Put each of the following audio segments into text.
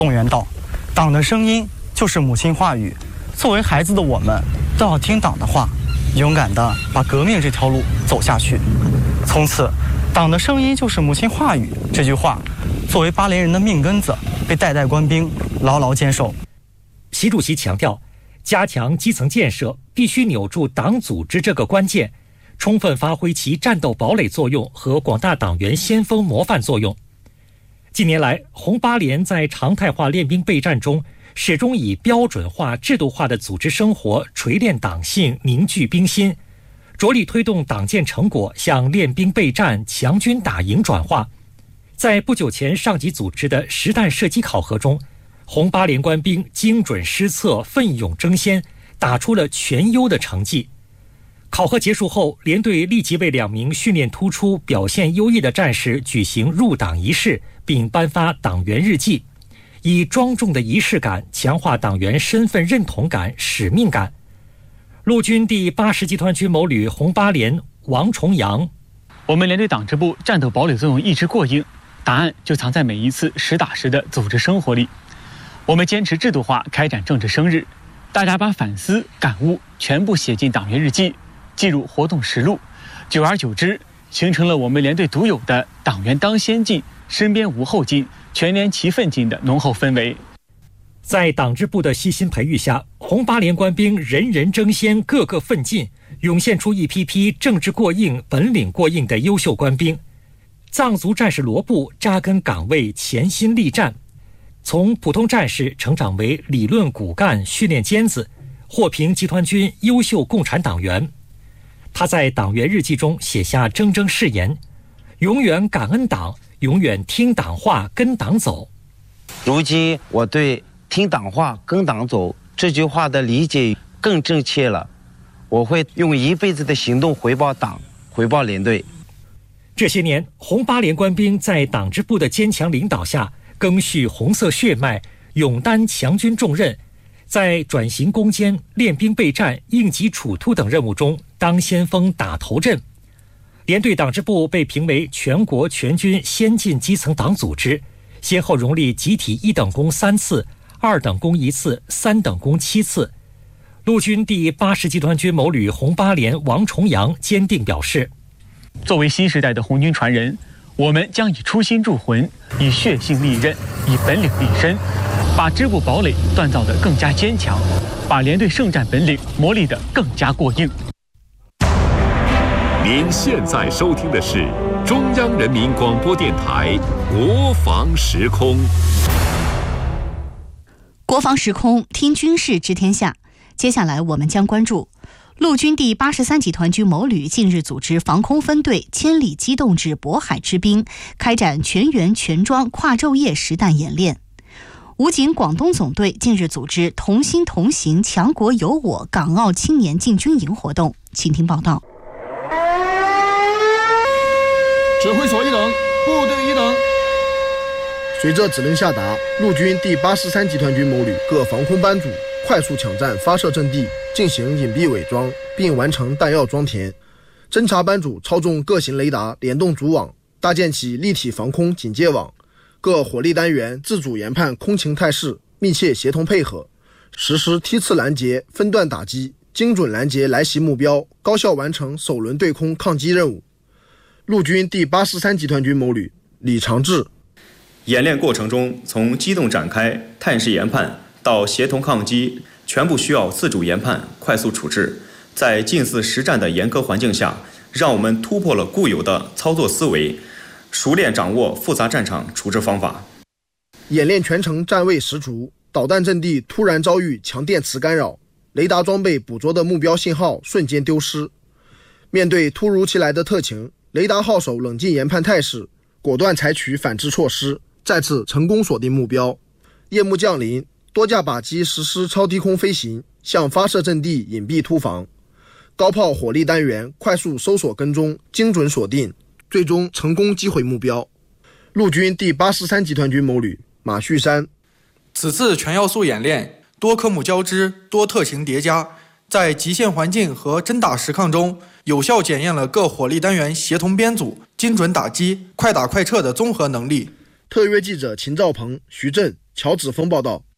动员到，党的声音就是母亲话语。作为孩子的我们，都要听党的话，勇敢地把革命这条路走下去。从此，党的声音就是母亲话语这句话，作为巴连人的命根子，被代代官兵牢牢坚守。 习主席强调，加强基层建设必须扭住党组织这个关键，充分发挥其战斗堡垒作用和广大党员先锋模范作用。近年来，红八连在常态化练兵备战中，始终以标准化、制度化的组织生活锤炼党性、凝聚兵心，着力推动党建成果向练兵备战、强军打赢转化。在不久前上级组织的实弹射击考核中，红八连官兵精准施策、奋勇争先，打出了全优的成绩。考核结束后，连队立即为2名训练突出、表现优异的战士举行入党仪式，并颁发党员日记，以庄重的仪式感强化党员身份认同感、使命感。陆军第80集团军某旅红八连王重阳： 我们连队党支部战斗堡垒作用一直过硬，答案就藏在每一次实打实的组织生活里。我们坚持制度化开展政治生日，大家把反思感悟全部写进党员日记，记入活动实录，久而久之，形成了我们连队独有的党员当先进、身边无后进、全连齐奋进的浓厚氛围。 在党支部的悉心培育下，红八连官兵人人争先，个个奋进，涌现出一批批政治过硬、本领过硬的优秀官兵。藏族战士罗布扎根岗位，潜心力战，从普通战士成长为理论骨干、训练尖子，获评集团军优秀共产党员。他在党员日记中写下铮铮誓言：永远感恩党，永远听党话，跟党走。 如今我对听党话跟党走这句话的理解更正确了，我会用一辈子的行动回报党，回报连队。 这些年，红八连官兵在党支部的坚强领导下，赓续红色血脉，勇担强军重任，在转型攻坚、练兵备战、应急处突等任务中当先锋、打头阵。连队党支部被评为全国全军先进基层党组织，先后荣立集体1等功3次、2等功1次、3等功7次。陆军第80集团军某旅红八连王重阳坚定表示： 作为新时代的红军传人，我们将以初心铸魂，以血性立刃，以本领立身，把支部堡垒锻造得更加坚强，把连队胜战本领磨砺得更加过硬。 您现在收听的是中央人民广播电台国防时空。 国防时空，听军事知天下。接下来我们将关注陆军第83集团军某旅近日组织防空分队千里机动至渤海之滨，开展全员全装跨昼夜实弹演练。武警广东总队近日组织同心同行强国有我港澳青年进军营活动，请听报道。 指挥所一等，部队一等。 随着指令下达，陆军第83集团军某旅各防空班组快速抢占发射阵地，进行隐蔽伪装，并完成弹药装填。侦察班组操纵各型雷达联动组网，搭建起立体防空警戒网。各火力单元自主研判空情态势，密切协同配合，实施梯次拦截、分段打击，精准拦截来袭目标，高效完成首轮对空抗击任务。陆军第83集团军某旅李长志： 演练过程中，从机动展开、探视研判到协同抗击，全部需要自主研判、快速处置。在近似实战的严格环境下，让我们突破了固有的操作思维，熟练掌握复杂战场处置方法。 演练全程站位十足，导弹阵地突然遭遇强电磁干扰，雷达装备捕捉的目标信号瞬间丢失。面对突如其来的特情，雷达号手冷静研判态势，果断采取反制措施，再次成功锁定目标。夜幕降临，多架靶机实施超低空飞行，向发射阵地隐蔽突防。高炮火力单元快速搜索跟踪，精准锁定，最终成功击毁目标。陆军第83集团军某旅马旭山： 此次全要素演练，多科目交织，多特情叠加，在极限环境和真打实抗中，有效检验了各火力单元协同编组、精准打击、快打快撤的综合能力。 特约记者秦兆鹏、徐震、乔子峰报道。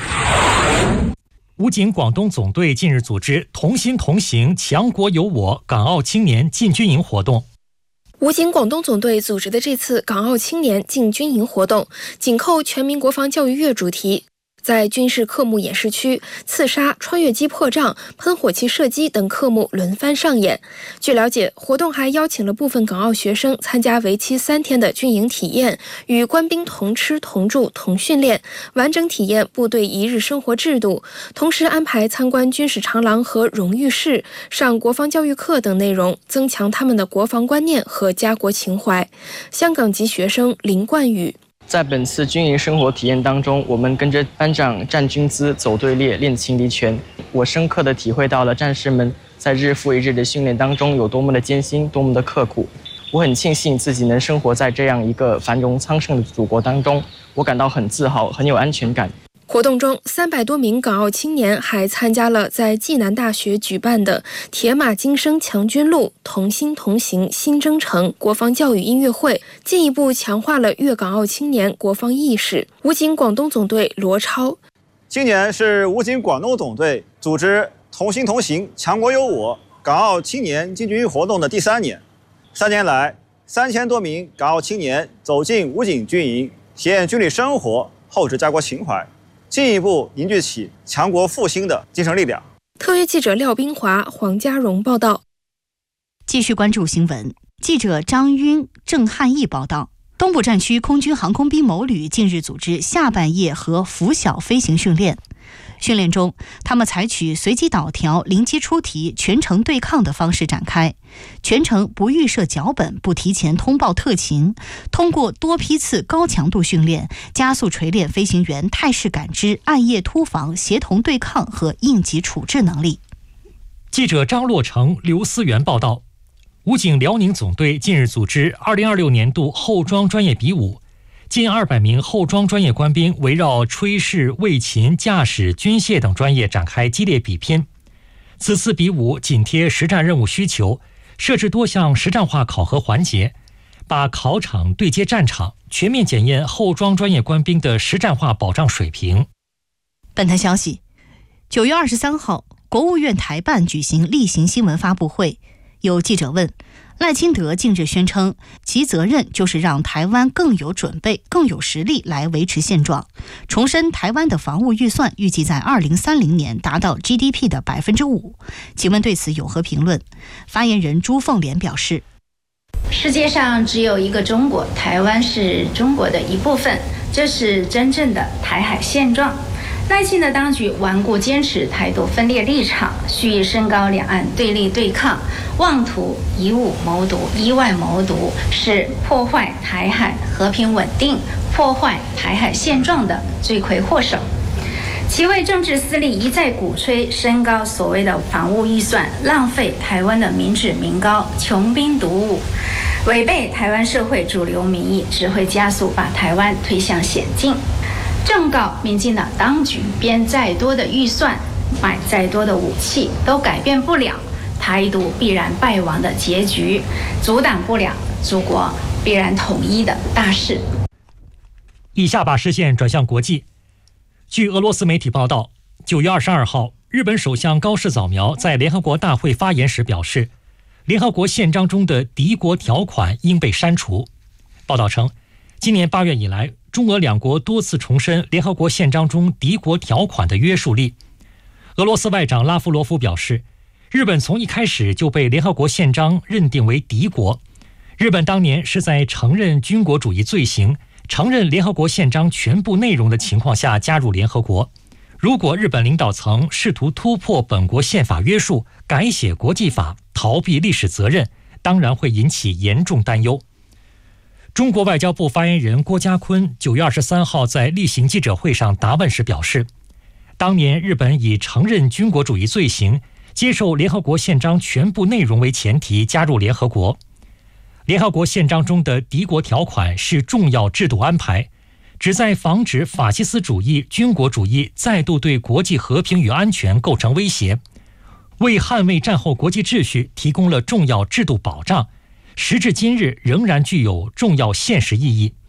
武警广东总队近日组织同心同行，强国有我港澳青年进军营活动。 武警广东总队组织的这次港澳青年进军营活动，紧扣全民国防教育月主题，在军事科目演示区，刺杀、穿越机破障、喷火器射击等科目轮番上演。据了解，活动还邀请了部分港澳学生参加为期3天的军营体验，与官兵同吃同住同训练，完整体验部队一日生活制度，同时安排参观军事长廊和荣誉室，上国防教育课等内容，增强他们的国防观念和家国情怀。香港籍学生林冠宇， 在本次军营生活体验当中，我们跟着班长站军姿、走队列、练擒敌拳。我深刻地体会到了战士们在日复一日的训练当中有多么的艰辛，多么的刻苦。我很庆幸自己能生活在这样一个繁荣昌盛的祖国当中，我感到很自豪，很有安全感。 活动中，300多名港澳青年还参加了在暨南大学举办的铁马金声强军路同心同行新征程国防教育音乐会，进一步强化了粤港澳青年国防意识。武警广东总队罗超， 今年是武警广东总队组织同心同行强国有我港澳青年进军营活动的第3年。3年来，3000多名港澳青年走进武警军营，体验军旅生活，厚植家国情怀，进一步凝聚起强国复兴的精神力量。 特约记者廖冰华、黄家荣报道。 继续关注新闻，记者张晕、郑汉义报道。东部战区空军航空兵某旅近日组织下半夜和拂晓飞行训练。训练中，他们采取随机导调、临机出题、全程对抗的方式展开，全程不预设脚本，不提前通报特勤，通过多批次高强度训练，加速锤炼飞行员态势感知、暗夜突防、协同对抗和应急处置能力。 记者张洛成、刘思源报道。武警辽宁总队近日组织2026年度后装专业比武，近200名后装专业官兵围绕炊事、卫勤、驾驶、军械等专业展开激烈比拼。此次比武紧贴实战任务需求，设置多项实战化考核环节，把考场对接战场，全面检验后装专业官兵的实战化保障水平。 本台消息，9月23号，国务院台办举行例行新闻发布会。有记者问，赖清德近日宣称其责任就是让台湾更有准备、更有实力来维持现状，重申台湾的防务预算预计在2030年达到 GDP 的 5%。 请问对此有何评论？发言人朱凤莲表示， 世界上只有一个中国，台湾是中国的一部分，这是真正的台海现状。赖清德当局顽固坚持台独分裂立场，蓄意升高两岸对立对抗，妄图以武谋独、以外谋独，是破坏台海和平稳定、破坏台海现状的罪魁祸首。其为政治私利一再鼓吹升高所谓的防务预算，浪费台湾的民脂民膏，穷兵黩武，违背台湾社会主流民意，只会加速把台湾推向险境。正告民进党当局，编再多的预算，买再多的武器，都改变不了台独必然败亡的结局，阻挡不了祖国必然统一的大势。 以下把视线转向国际。据俄罗斯媒体报道，9月22号，日本首相高市早苗在联合国大会发言时表示，联合国宪章中的敌国条款应被删除。报道称，今年8月以来，中俄两国多次重申联合国宪章中敌国条款的约束力。俄罗斯外长拉夫罗夫表示，日本从一开始就被联合国宪章认定为敌国。日本当年是在承认军国主义罪行、承认联合国宪章全部内容的情况下加入联合国。如果日本领导层试图突破本国宪法约束，改写国际法，逃避历史责任，当然会引起严重担忧。中国外交部发言人郭家坤9月23号在例行记者会上答问时表示，当年日本以承认军国主义罪行、接受联合国宪章全部内容为前提加入联合国。联合国宪章中的敌国条款是重要制度安排，旨在防止法西斯主义、军国主义再度对国际和平与安全构成威胁，为捍卫战后国际秩序提供了重要制度保障，时至今日仍然具有重要现实意义。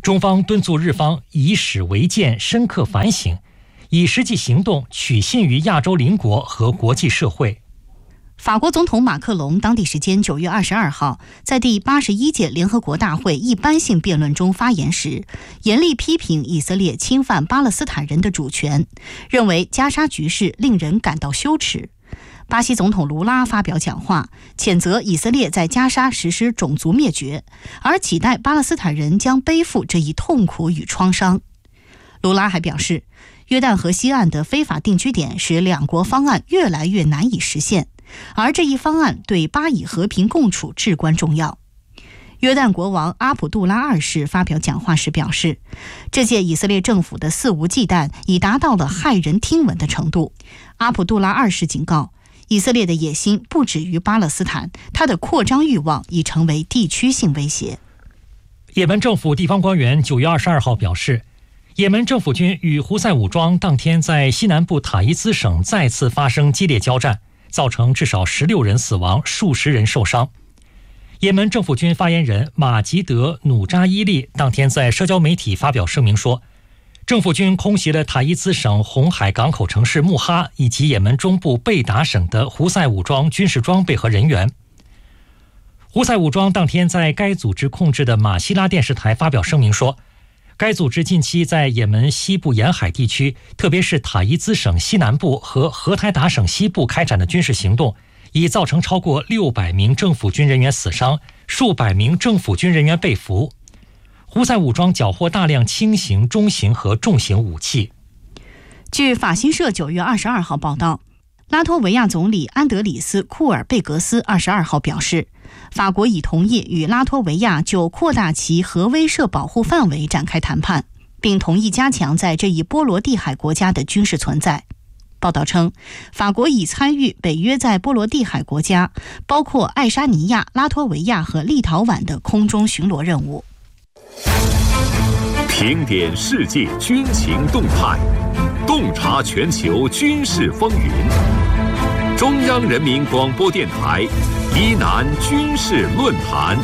中方敦促日方以史为鉴，深刻反省，以实际行动取信于亚洲邻国和国际社会。 法国总统马克龙当地时间9月22号在第81届联合国大会一般性辩论中发言时，严厉批评以色列侵犯巴勒斯坦人的主权，认为加沙局势令人感到羞耻。巴西总统卢拉发表讲话，谴责以色列在加沙实施种族灭绝，而期待巴勒斯坦人将背负这一痛苦与创伤。卢拉还表示，约旦河西岸的非法定居点使两国方案越来越难以实现，而这一方案对巴以和平共处至关重要。约旦国王阿卜杜拉二世发表讲话时表示，这届以色列政府的肆无忌惮已达到了骇人听闻的程度。阿卜杜拉二世警告，以色列的野心不止于巴勒斯坦，它的扩张欲望已成为地区性威胁。 也门政府地方官员9月22号表示，也门政府军与胡塞武装当天在西南部塔伊兹省再次发生激烈交战，造成至少16人死亡，数十人受伤。也门政府军发言人马吉德·努扎伊利当天在社交媒体发表声明说，政府军空袭了塔伊兹省红海港口城市穆哈以及也门中部贝达省的胡塞武装军事装备和人员。胡塞武装当天在该组织控制的马希拉电视台发表声明说，该组织近期在也门西部沿海地区，特别是塔伊兹省西南部和荷台达省西部开展的军事行动，已造成超过600名政府军人员死伤，数百名政府军人员被俘。胡塞武装缴获大量轻型、中型和重型武器。 据法新社9月22号报道，拉脱维亚总理安德里斯·库尔贝格斯22号表示，法国已同意与拉脱维亚就扩大其核威慑保护范围展开谈判，并同意加强在这一波罗的海国家的军事存在。报道称，法国已参与北约在波罗的海国家，包括爱沙尼亚、拉脱维亚和立陶宛的空中巡逻任务。 评点世界军情动态，洞察全球军事风云。中央人民广播电台伊南军事论坛。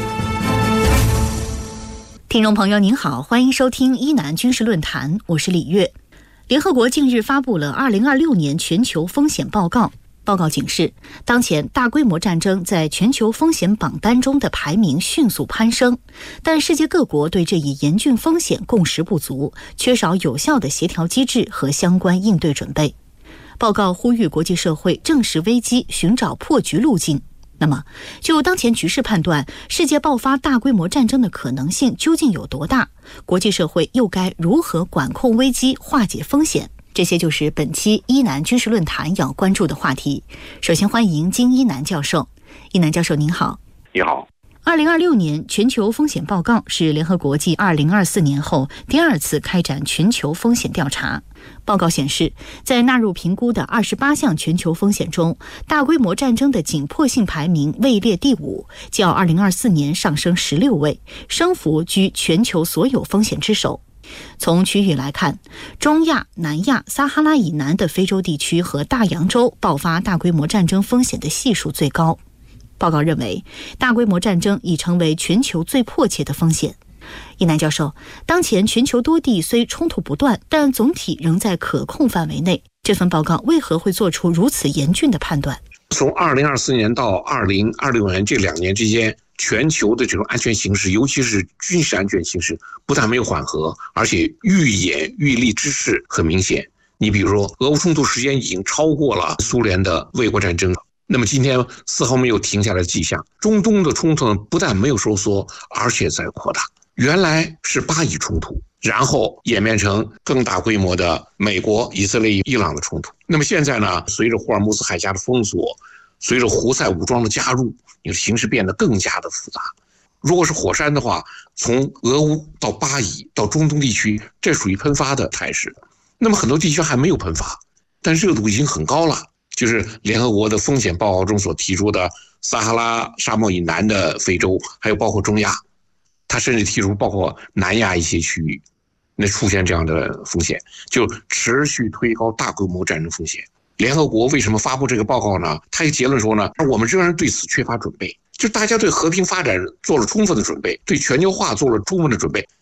听众朋友您好，欢迎收听伊南军事论坛，我是李月。联合国近日发布了2026年全球风险报告。报告警示，当前大规模战争在全球风险榜单中的排名迅速攀升，但世界各国对这一严峻风险共识不足，缺少有效的协调机制和相关应对准备。报告呼吁国际社会正视危机，寻找破局路径。那么，就当前局势判断，世界爆发大规模战争的可能性究竟有多大？国际社会又该如何管控危机、化解风险？这些就是本期伊南军事论坛要关注的话题。首先欢迎金一南教授。一南教授您好。 你好。 2026年全球风险报告是联合国继2024年后第二次开展全球风险调查。报告显示，在纳入评估的28项全球风险中，大规模战争的紧迫性排名位列第5，较2024年上升16位，升幅居全球所有风险之首。从区域来看，中亚、南亚、撒哈拉以南的非洲地区和大洋洲爆发大规模战争风险的系数最高。报告认为，大规模战争已成为全球最迫切的风险。一南教授，当前全球多地虽冲突不断，但总体仍在可控范围内。这份报告为何会做出如此严峻的判断？ 从2024年到2026年这2年之间，全球的这种安全形势，尤其是军事安全形势，不但没有缓和，而且愈演愈烈之势很明显。你比如说，俄乌冲突时间已经超过了苏联的卫国战争，那么今天丝毫没有停下来的迹象。中东的冲突呢，不但没有收缩，而且在扩大。原来是巴以冲突，然后演变成更大规模的美国、以色列、伊朗的冲突。那么现在呢，随着霍尔木兹海峡的封锁，随着胡塞武装的加入，形势变得更加的复杂。如果是火山的话，从俄乌到巴以到中东地区，这属于喷发的态势。那么很多地区还没有喷发，但热度已经很高了。就是联合国的风险报告中所提出的撒哈拉沙漠以南的非洲，还有包括中亚，他甚至提出包括南亚一些区域，那出现这样的风险，就持续推高大规模战争风险。联合国为什么发布这个报告呢？他一结论说呢，我们仍然对此缺乏准备，就大家对和平发展做了充分的准备，对全球化做了充分的准备，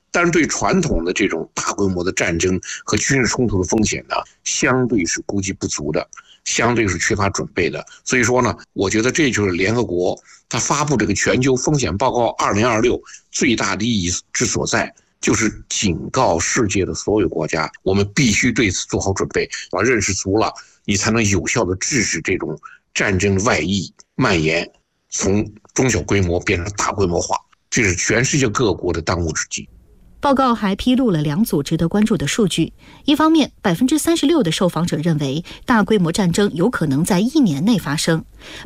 但是对传统的这种大规模的战争和军事冲突的风险呢，相对是估计不足的，相对是缺乏准备的。所以说呢，我觉得这就是联合国它发布这个全球风险报告2026最大的意义之所在，就是警告世界的所有国家，我们必须对此做好准备，把认识足了，你才能有效的制止这种战争的外溢蔓延，从中小规模变成大规模化，这是全世界各国的当务之急。 报告还披露了2组值得关注的数据。一方面，36%的受访者认为大规模战争有可能在1年内发生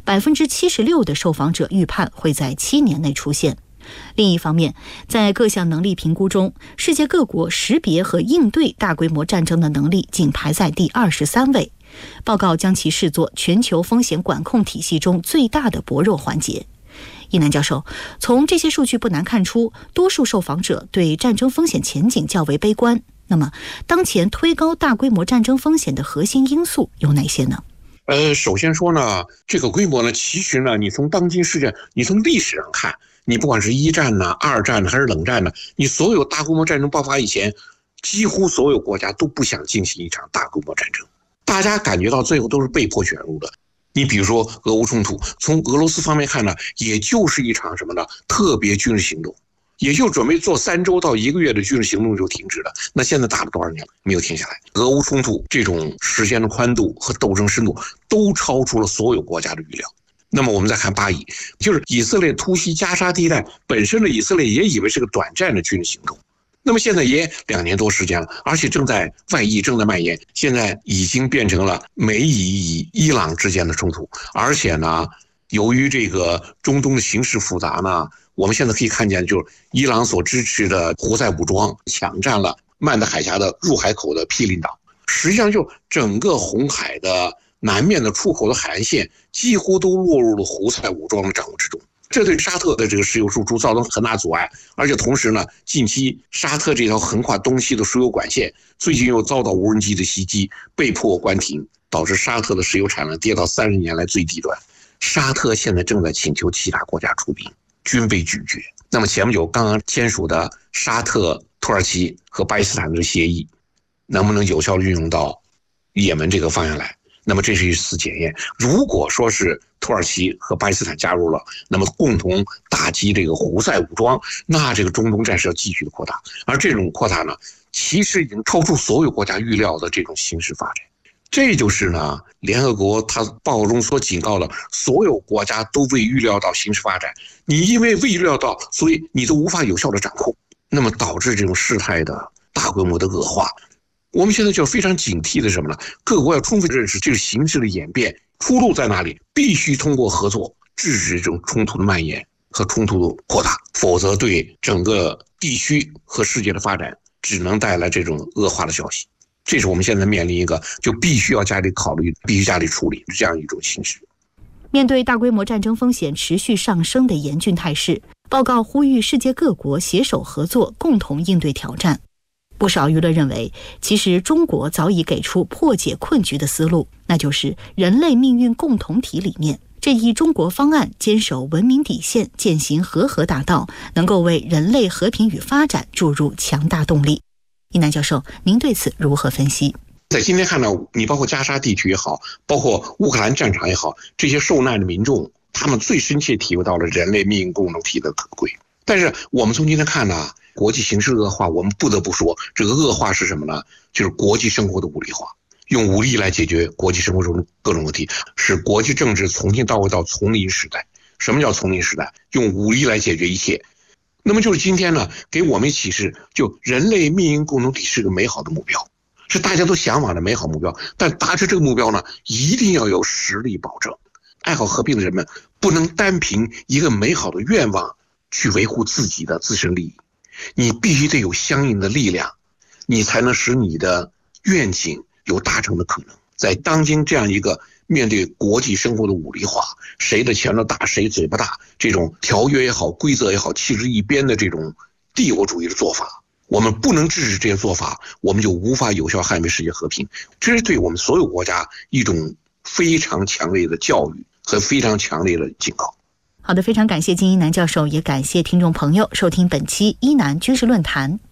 ，76%的受访者预判会在7年内出现。另一方面，在各项能力评估中，世界各国识别和应对大规模战争的能力仅排在第23位。报告将其视作全球风险管控体系中最大的薄弱环节。一南教授，从这些数据不难看出，多数受访者对战争风险前景较为悲观。那么，当前推高大规模战争风险的核心因素有哪些呢？ 首先说呢，这个规模呢，其实呢，你从当今世界，你从历史上看，你不管是1战呢、2战呢，还是冷战呢，你所有大规模战争爆发以前，几乎所有国家都不想进行一场大规模战争，大家感觉到最后都是被迫卷入的。你比如说俄乌冲突，从俄罗斯方面看呢，也就是一场什么呢？特别军事行动，也就准备做3周到1个月的军事行动就停止了。那现在打了多少年了？没有停下来。俄乌冲突这种时间的宽度和斗争深度都超出了所有国家的预料。那么我们再看巴以，就是以色列突袭加沙地带，本身的以色列也以为是个短暂的军事行动。那么现在也2年多时间了，而且正在外溢，正在蔓延，现在已经变成了美以与伊朗之间的冲突。而且呢，由于这个中东的形势复杂呢，我们现在可以看见，就是伊朗所支持的胡塞武装抢占了曼德海峡的入海口的毗邻岛，实际上就整个红海的南面的出口的海岸线几乎都落入了胡塞武装的掌握之中。这对沙特的这个石油输出造成很大阻碍，而且同时呢，近期沙特这条横跨东西的输油管线最近又遭到无人机的袭击，被迫关停，导致沙特的石油产量跌到30年来最低端。沙特现在正在请求其他国家出兵，均被拒绝。那么前不久刚刚签署的沙特、土耳其和巴基斯坦的协议，能不能有效运用到也门这个方向来？那么这是一次检验。如果说是土耳其和巴基斯坦加入了，那么共同打击这个胡塞武装，那这个中东战事要继续的扩大。而这种扩大呢，其实已经超出所有国家预料的这种形势发展。这就是呢，联合国它报告中所警告的，所有国家都未预料到形势发展。你因为未预料到，所以你都无法有效的掌控，那么导致这种事态的大规模的恶化。我们现在就非常警惕的是什么呢？各国要充分认识这个形势的演变，出路在哪里？必须通过合作制止这种冲突的蔓延和冲突的扩大，否则对整个地区和世界的发展只能带来这种恶化的消息。这是我们现在面临一个就必须要加力考虑、必须加力处理这样一种形势。 面对大规模战争风险持续上升的严峻态势，报告呼吁世界各国携手合作，共同应对挑战。不少舆论认为，其实中国早已给出破解困局的思路，那就是人类命运共同体理念。这一中国方案坚守文明底线，践行和合大道，能够为人类和平与发展注入强大动力。一南教授，您对此如何分析？ 在今天看到，你包括加沙地区也好，包括乌克兰战场也好，这些受难的民众，他们最深切体会到了人类命运共同体的可贵。但是我们从今天看呢，国际形势恶化，我们不得不说，这个恶化是什么呢？就是国际生活的武力化，用武力来解决国际生活中的各种问题，使国际政治重新到回到丛林时代。什么叫丛林时代？用武力来解决一切。那么就是今天呢，给我们启示，就人类命运共同体是个美好的目标，是大家都向往的美好目标。但达成这个目标呢，一定要有实力保证。爱好和平的人们不能单凭一个美好的愿望去维护自己的自身利益，你必须得有相应的力量，你才能使你的愿景有达成的可能。在当今这样一个面对国际生活的武力化，谁的拳头大谁嘴巴大，这种条约也好，规则也好，弃之一边的这种帝国主义的做法，我们不能制止这些做法，我们就无法有效捍卫世界和平。这是对我们所有国家一种非常强烈的教育和非常强烈的警告。 好的，非常感谢金一南教授，也感谢听众朋友收听本期一南军事论坛。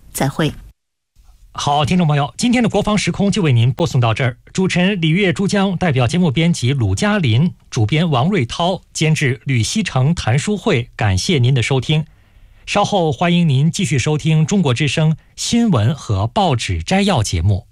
再会。 好，听众朋友，今天的国防时空就为您播送到这儿。主持人李月珠江，代表节目编辑鲁嘉林，主编王瑞涛，监制吕希成、谭书慧，感谢您的收听。稍后欢迎您继续收听中国之声新闻和报纸摘要节目。